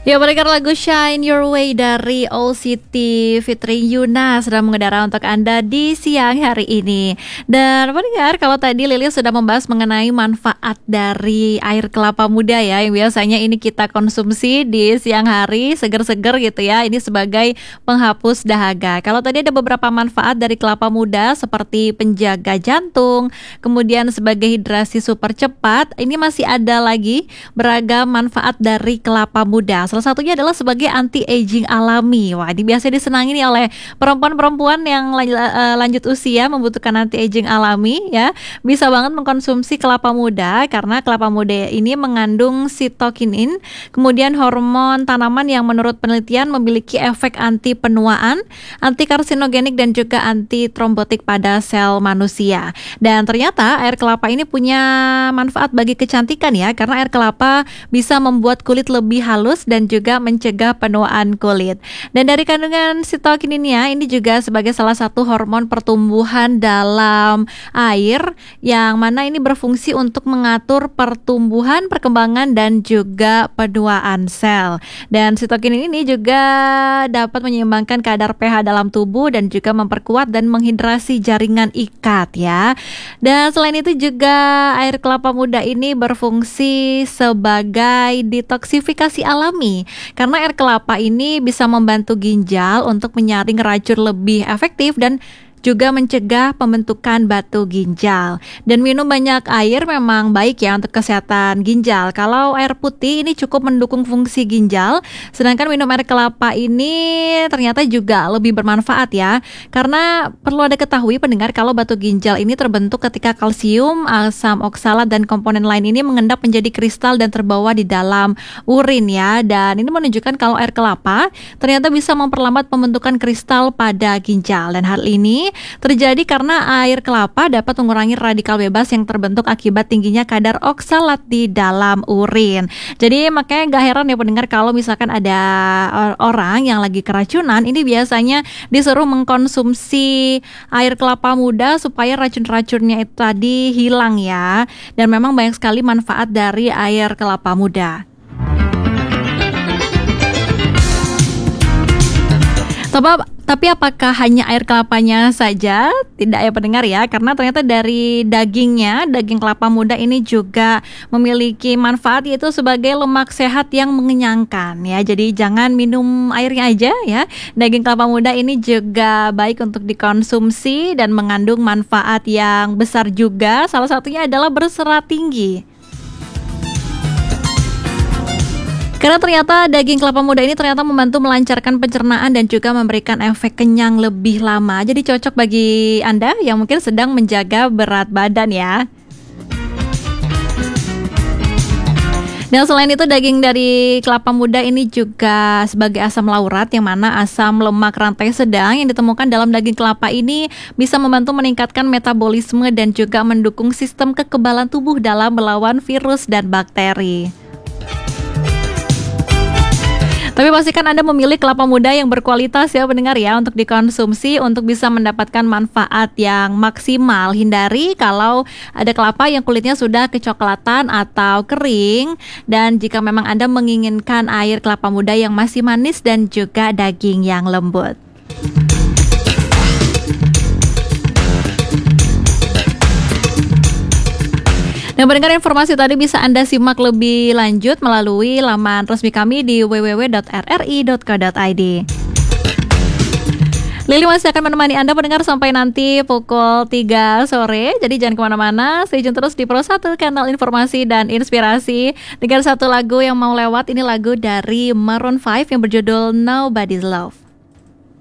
Ya, pendengar lagu Shine Your Way dari Owl City Fitri Yuna sedang mengudara untuk Anda di siang hari ini. Dan pendengar, kalau tadi Lili sudah membahas mengenai manfaat dari air kelapa muda ya, yang biasanya ini kita konsumsi di siang hari, seger-seger gitu ya, ini sebagai penghapus dahaga. Kalau tadi ada beberapa manfaat dari kelapa muda seperti penjaga jantung, kemudian sebagai hidrasi super cepat, ini masih ada lagi beragam manfaat dari kelapa muda. Salah satunya adalah sebagai anti-aging alami. Wah, ini biasa disenangi nih oleh perempuan-perempuan yang lanjut usia membutuhkan anti-aging alami ya. Bisa banget mengkonsumsi kelapa muda karena kelapa muda ini mengandung sitokinin, kemudian hormon tanaman yang menurut penelitian memiliki efek anti penuaan, anti karsinogenik dan juga anti trombotik pada sel manusia. Dan ternyata air kelapa ini punya manfaat bagi kecantikan ya, karena air kelapa bisa membuat kulit lebih halus dan juga mencegah penuaan kulit. Dan dari kandungan sitokininnya ini juga sebagai salah satu hormon pertumbuhan dalam air yang mana ini berfungsi untuk mengatur pertumbuhan, perkembangan dan juga penuaan sel. Dan sitokinin ini juga dapat menyeimbangkan kadar pH dalam tubuh dan juga memperkuat dan menghidrasi jaringan ikat ya. Dan selain itu juga air kelapa muda ini berfungsi sebagai detoksifikasi alami karena air kelapa ini bisa membantu ginjal untuk menyaring racun lebih efektif dan juga mencegah pembentukan batu ginjal. Dan minum banyak air memang baik ya untuk kesehatan ginjal. Kalau air putih ini cukup mendukung fungsi ginjal, sedangkan minum air kelapa ini ternyata juga lebih bermanfaat ya. Karena perlu ada ketahui pendengar kalau batu ginjal ini terbentuk ketika kalsium, asam oksalat dan komponen lain ini mengendap menjadi kristal dan terbawa di dalam urin ya. Dan ini menunjukkan kalau air kelapa ternyata bisa memperlambat pembentukan kristal pada ginjal. Dan hal ini terjadi karena air kelapa dapat mengurangi radikal bebas yang terbentuk akibat tingginya kadar oksalat di dalam urin. Jadi makanya gak heran ya pendengar kalau misalkan ada orang yang lagi keracunan, ini biasanya disuruh mengkonsumsi air kelapa muda supaya racun-racunnya itu tadi hilang ya. Dan memang banyak sekali manfaat dari air kelapa muda. Tapi apakah hanya air kelapanya saja? Tidak ya pendengar ya, karena ternyata dari dagingnya, daging kelapa muda ini juga memiliki manfaat yaitu sebagai lemak sehat yang mengenyangkan ya. Jadi jangan minum airnya aja ya. Daging kelapa muda ini juga baik untuk dikonsumsi dan mengandung manfaat yang besar juga. Salah satunya adalah berserat tinggi. Karena ternyata daging kelapa muda ini ternyata membantu melancarkan pencernaan dan juga memberikan efek kenyang lebih lama. Jadi cocok bagi Anda yang mungkin sedang menjaga berat badan ya. Dan selain itu daging dari kelapa muda ini juga sebagai asam laurat yang mana asam lemak rantai sedang yang ditemukan dalam daging kelapa ini bisa membantu meningkatkan metabolisme dan juga mendukung sistem kekebalan tubuh dalam melawan virus dan bakteri. Tapi pastikan Anda memilih kelapa muda yang berkualitas ya pendengar ya untuk dikonsumsi untuk bisa mendapatkan manfaat yang maksimal. Hindari kalau ada kelapa yang kulitnya sudah kecoklatan atau kering, dan jika memang Anda menginginkan air kelapa muda yang masih manis dan juga daging yang lembut. Dan pendengar, informasi tadi bisa Anda simak lebih lanjut melalui laman resmi kami di www.rri.co.id. Lili masih akan menemani Anda pendengar sampai nanti pukul 3 sore. Jadi jangan kemana-mana, stay tune terus di Pro 1, kanal informasi dan inspirasi. Dengan satu lagu yang mau lewat, ini lagu dari Maroon 5 yang berjudul Nobody's Love.